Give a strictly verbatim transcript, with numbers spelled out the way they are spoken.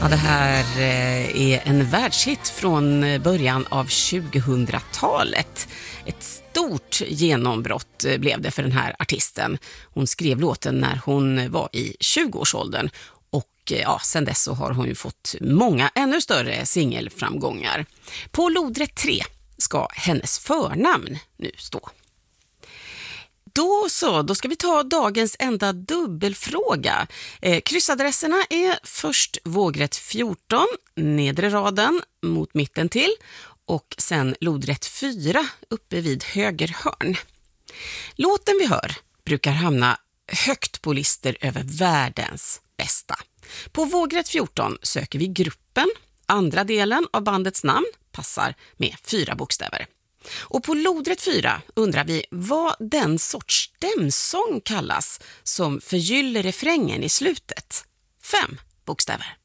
Ja, det här är en världshit från början av tjugohundratalet. Ett stort genombrott blev det för den här artisten. Hon skrev låten när hon var i tjugoårsåldern och ja, sen dess så har hon ju fått många ännu större singelframgångar. På lodrätt tre ska hennes förnamn nu stå. Då så, då ska vi ta dagens enda dubbelfråga. Eh, kryssadresserna är först vågrätt fjorton, nedre raden mot mitten till och sen lodrätt fyra uppe vid höger hörn. Låten vi hör brukar hamna högt på listor över världens bästa. På vågrätt fjorton söker vi gruppen, andra delen av bandets namn passar med fyra bokstäver. Och på lodrätt fyra undrar vi vad den sorts stämsång kallas som förgyller refrängen i slutet. Fem bokstäver.